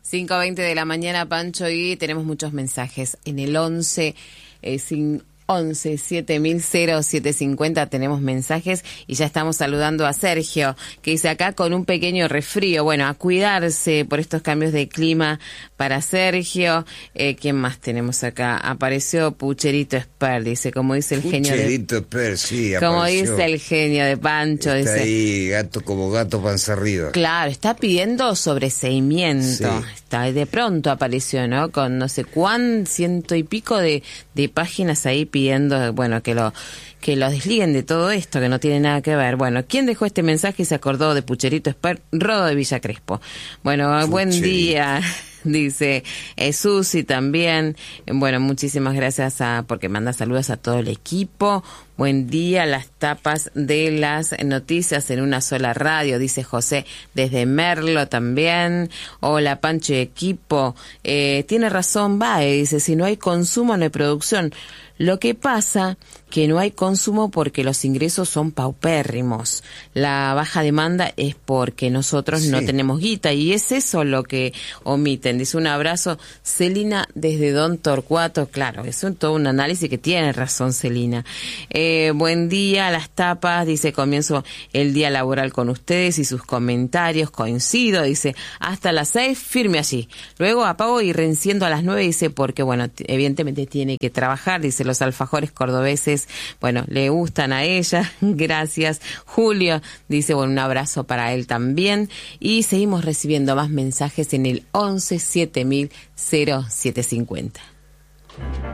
5:20 de la mañana, Pancho, y tenemos muchos mensajes. En el 11 7000 0750 tenemos mensajes y ya estamos saludando a Sergio, que dice acá con un pequeño resfrío. Bueno, a cuidarse por estos cambios de clima para Sergio. ¿Quién más tenemos acá? Apareció Pucherito Esper, dice, como dice el genio de... Pucherito Esper, sí, como apareció. dice el genio de Pancho. Está dice, ahí, gato como gato panza arriba. Claro, está pidiendo sobreseimiento. Sí. Está, de pronto apareció, ¿no? Con no sé cuán, 100 y pico de páginas ahí pidiendo, bueno, que lo desliguen de todo esto, que no tiene nada que ver. Bueno, ¿quién dejó este mensaje y se acordó de Pucherito Esper? Rodo de Villa Crespo. Bueno, Pucherito. Buen día. Dice Susi también. Bueno, muchísimas gracias porque manda saludos a todo el equipo. Buen día, las tapas de las noticias en una sola radio, dice José desde Merlo también. Hola, Pancho y equipo. Tiene razón, Bae, dice, si no hay consumo no hay producción. Lo que pasa que no hay consumo porque los ingresos son paupérrimos. La baja demanda es porque nosotros no tenemos guita y es eso lo que omiten. Dice, un abrazo, Celina desde Don Torcuato. Claro, es todo un análisis que tiene razón Celina. Buen día, las tapas, dice, comienzo el día laboral con ustedes y sus comentarios, coincido, dice, hasta las 6, firme allí. Luego apago y reenciendo a las 9, dice, porque bueno, evidentemente tiene que trabajar, dice, los alfajores cordobeses, bueno, le gustan a ella, gracias. Julio dice, bueno, un abrazo para él también. Y seguimos recibiendo más mensajes en el 11 7000 0750.